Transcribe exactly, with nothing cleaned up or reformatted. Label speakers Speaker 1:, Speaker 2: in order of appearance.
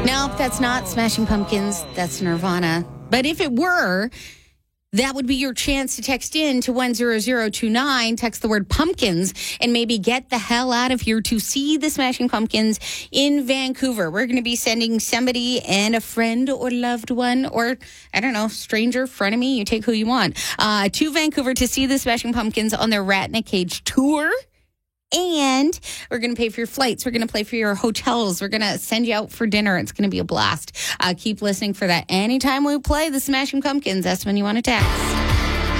Speaker 1: No, that's not Smashing Pumpkins. That's Nirvana. But if it were, that would be your chance to text in to one zero zero two nine. Text the word pumpkins and maybe get the hell out of here to see the Smashing Pumpkins in Vancouver. We're going to be sending somebody and a friend or loved one or, I don't know, stranger, frenemy. You take who you want. Uh, to Vancouver to see the Smashing Pumpkins on their Rat in a Cage tour. And we're going to pay for your flights. We're going to pay for your hotels. We're going to send you out for dinner. It's going to be a blast. Uh, keep listening for that. Anytime we play the Smashing Pumpkins, that's when you want to text.